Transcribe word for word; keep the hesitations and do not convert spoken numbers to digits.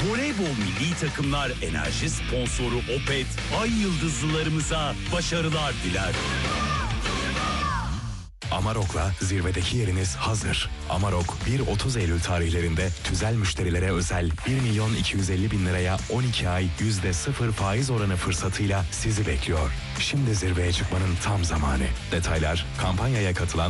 Voleybol milli takımlar enerji sponsoru Opet, ay yıldızlılarımıza başarılar diler. Amarok'la zirvedeki yeriniz hazır. Amarok bir otuz Eylül tarihlerinde tüzel müşterilere özel bir milyon iki yüz elli bin liraya on iki ay yüzde sıfır faiz oranı fırsatıyla sizi bekliyor. Şimdi zirveye çıkmanın tam zamanı. Detaylar kampanyaya katılan